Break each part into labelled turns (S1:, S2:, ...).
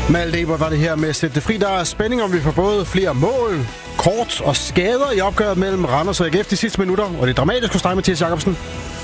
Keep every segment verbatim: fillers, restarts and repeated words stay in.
S1: Malte Ebert var det her med at sætte det fri. Der er spænding, om vi får både flere mål, kort og skader i opgøret mellem Randers og A G F de sidste minutter. Og det er dramatisk hos dig, Mathias Jacobsen.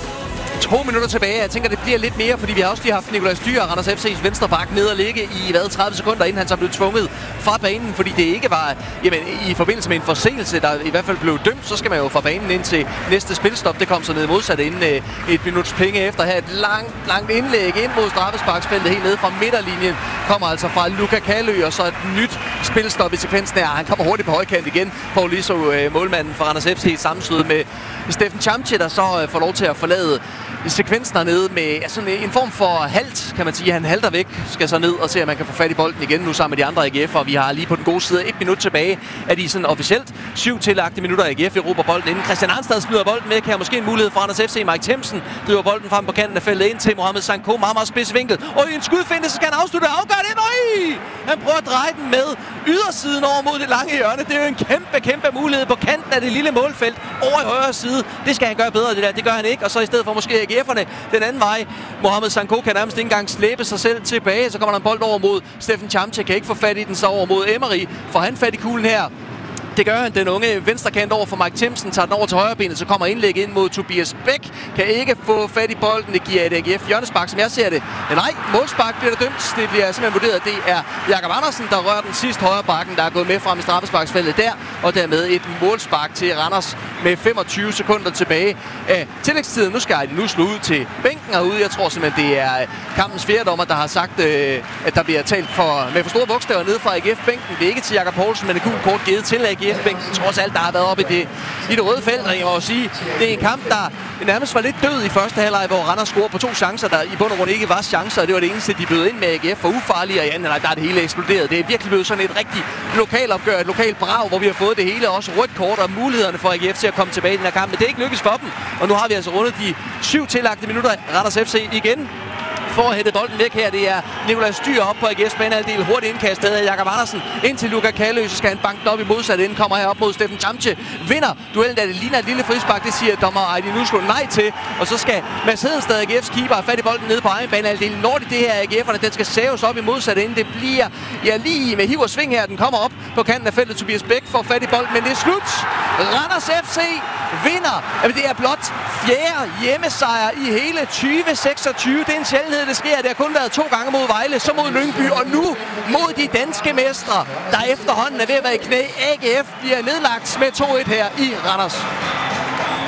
S2: To minutter tilbage. Jeg tænker, det bliver lidt mere, fordi vi har også lige haft Nikolaj Styer, Randers F C's venstre bak, ned og ligge i hvad, tredive sekunder, inden han så blev tvunget fra banen, fordi det ikke var jamen, i forbindelse med en forseelse, der i hvert fald blev dømt, så skal man jo fra banen ind til næste spilstop. Det kom så ned modsat inden øh, et minuts penge efter her. Et langt, langt indlæg ind mod straffesparksfeltet helt nede fra midterlinjen. Kommer altså fra Luka Kalø, og så et nyt spilstop i sekvensen her. Han kommer hurtigt på højkant igen. Paul Lisso, øh, målmanden for Randers F C, sammenstød med Steffen Chamche, der så øh, får lov til at forlade sekvensen hernede med ja, sådan en form for halt, kan man sige. Han halter væk, skal så ned og se, at man kan få fat i bolden igen nu sammen med de andre A G F'er. Vi har lige på den gode side et minut tilbage af de sådan officielt syv tillagte minutter. A G F råber bolden inden. Christian Arnstad smider bolden med, kan måske en mulighed for Randers F C. Mike Themsen driver bolden frem på kanten af feltet ind til Mohamed Sanko. Meget, meget spids vinkel. Og i en skudfinte, så skal han afslutte og afgøre det. Nej! Han prøver at dreje den med ydersiden over mod det lange hjørne. Det er jo en kæmpe, kæmpe mulighed på kanten af det lille målfelt over i højre side. Det skal han gøre bedre, det der. Det gør han ikke. Og så i stedet for måske A G F'erne den anden vej. Mohamed Sanko kan nærmest ikke engang slæbe sig selv tilbage. Så kommer der en bold over mod Steffen Chamche. Kan ikke få fat i den, så over mod Emery. Får han fat i kuglen her? Det gør han. Den unge venstrekant over for Mike Themsen tager den over til højrebenet, så kommer indlæg ind mod Tobias Bæk. Kan ikke få fat i bolden. Det giver et A G F hjørnespark, som jeg ser det. Men nej, målspark bliver der dømt. Det bliver simpelthen vurderet, det er Jakob Andersen, der rører den sidste højre bakken, der er gået med frem i straffesparksfeltet der. Og dermed et målspark til Randers med femogtyve sekunder tilbage af tillægstiden. Nu skal de nu slå ud til bænken herude. Jeg tror simpelthen, det er kampens fjerdommer, der har sagt, at der bliver talt for, med for store bogstaver nede fra A G F-bænken. Det er ikke til Jakob Poulsen, men det er kort givet til A G F-bænken. Trods alt, der har været oppe i det, i det røde felt, og jeg må sige, det er en kamp, der nærmest var lidt død i første halvleg, hvor Randers scorede på to chancer, der i bund og grund ikke var chancer, og det var det eneste, de bød ind med A G F for ufarlige, og i anden halvleg, der er det hele eksploderet. Det er virkelig blevet sådan et rigtig lokalopgør, et lokalt brag, hvor vi har fået det hele, også rødt kort og mulighederne for A G F til at komme tilbage i den her kamp, men det er ikke lykkes for dem, og nu har vi altså rundet de syv tillagte minutter. Randers F C igen for at hætte bolden væk her. Det er Nikolaj Styer op på A G F's banehalvdel. Hurtigt indkastet af Jakob Andersen ind til Luka Kalø. Så skal han banke den op i modsat ende. Kommer her op mod Steffen Chamche. Vinder duellen, da det ligner et lille frispark. Det siger dommer Ejdi Nusko nej til. Og så skal Mads Hedenstad, A G F's keeper, have fat i bolden nede på egen banehalvdel. Når det det her A G F'erne, den skal saves op i modsat ende. Det bliver ja lige med hiv og sving her. Den kommer op på kanten af feltet. Tobias Bæk får fat i bolden, men det er slut. Randers F C vinder. Jamen, det er blot fjerde hjemmesejr i hele tyve seksogtyve. Det er en sjældenhed, det sker. Det har kun været to gange mod Vejle, så mod Lyngby, og nu mod de danske mestre, der efterhånden er ved at være i knæ. A G F bliver nedlagt med to et her i Randers.